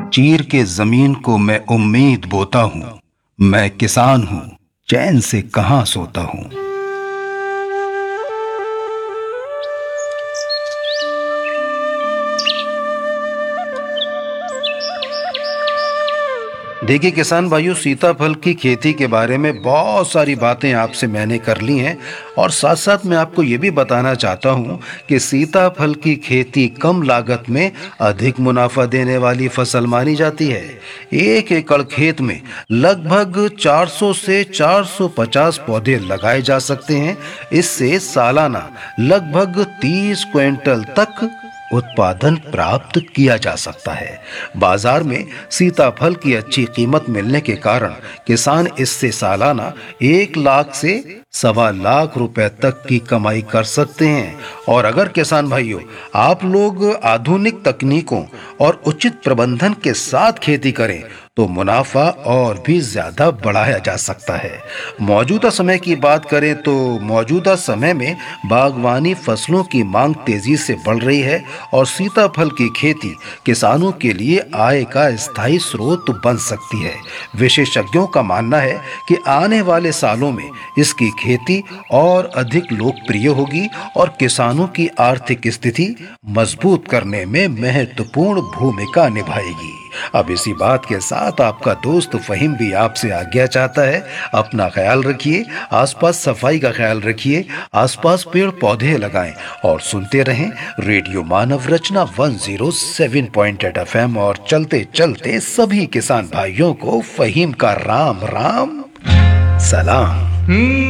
चीर के जमीन को मैं उम्मीद बोता हूँ। मैं किसान हूँ, चैन से कहाँ सोता हूँ। देखिए किसान भाइयों, सीताफल की खेती के बारे में बहुत सारी बातें आपसे मैंने कर ली हैं और साथ साथ मैं आपको ये भी बताना चाहता हूँ कि सीताफल की खेती कम लागत में अधिक मुनाफा देने वाली फसल मानी जाती है। 1 एकड़ खेत में लगभग 400 से 450 पौधे लगाए जा सकते हैं। इससे सालाना लगभग 30 क्विंटल तक उत्पादन प्राप्त किया जा सकता है। बाजार में सीताफल की अच्छी कीमत मिलने के कारण किसान इससे सालाना 1 लाख से 1.25 लाख रुपए तक की कमाई कर सकते हैं। और अगर किसान भाइयों आप लोग आधुनिक तकनीकों और उचित प्रबंधन के साथ खेती करें तो मुनाफा और भी ज्यादा बढ़ाया जा सकता है। मौजूदा समय की बात करें तो मौजूदा समय में बागवानी फसलों की मांग तेजी से बढ़ रही है और सीताफल की खेती किसानों के लिए आय का स्थायी स्रोत बन सकती है। विशेषज्ञों का मानना है कि आने वाले सालों में इसकी खेती और अधिक लोकप्रिय होगी और किसानों की आर्थिक स्थिति मजबूत करने में महत्वपूर्ण भूमिका निभाएगी। अब इसी बात के साथ आपका दोस्त फहीम भी आपसे आज्ञा चाहता है। अपना ख्याल रखिए, आसपास सफाई का ख्याल रखिए, आसपास पेड़ पौधे लगाएं और सुनते रहें रेडियो मानव रचना 107.8 FM। और चलते चलते सभी किसान भाइयों को फहीम का राम राम सलाम।